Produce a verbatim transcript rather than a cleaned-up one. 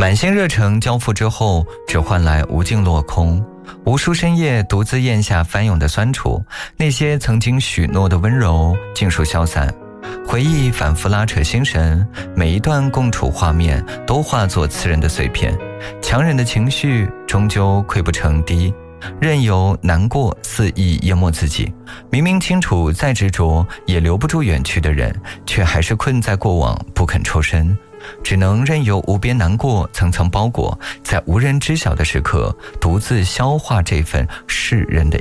满心热诚交付之后，只换来无尽落空。无数深夜独自咽下翻涌的酸楚，那些曾经许诺的温柔尽数消散。回忆反复拉扯心神，每一段共处画面都化作刺人的碎片。强忍的情绪终究溃不成敌，任由难过肆意淹没自己。明明清楚再执着也留不住远去的人，却还是困在过往不肯抽身，只能任由无边难过层层包裹，在无人知晓的时刻独自消化这份世人的